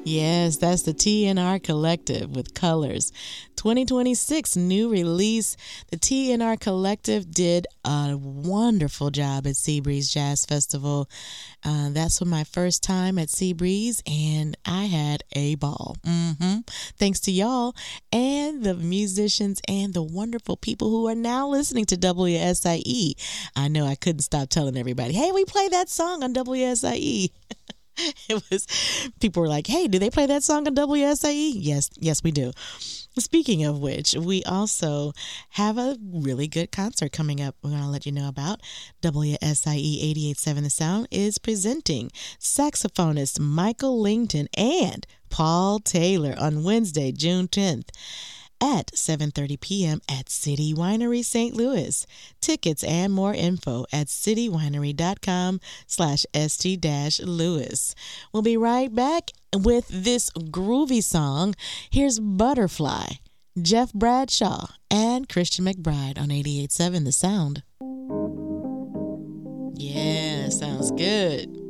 Yes, that's the TNR Collective with Colors. 2026 new release. The TNR Collective did a wonderful job at Seabreeze Jazz Festival. That's my first time at Seabreeze, and I had a ball. Thanks to y'all and the musicians and the wonderful people who are now listening to WSIE. I know I couldn't stop telling everybody, hey, we play that song on WSIE. People were like, hey, do they play that song on WSIE? Yes, we do. Speaking of which, we also have a really good concert coming up we're going to let you know about. WSIE 88.7 The Sound is presenting saxophonist Michael Lington and Paul Taylor on Wednesday, June 10th. At 7:30 p.m. at City Winery St. Louis. Tickets and more info at citywinery.com/st-louis. We'll be right back with this groovy song. Here's Butterfly, Jeff Bradshaw, and Christian McBride on 88.7 The Sound. Yeah, sounds good.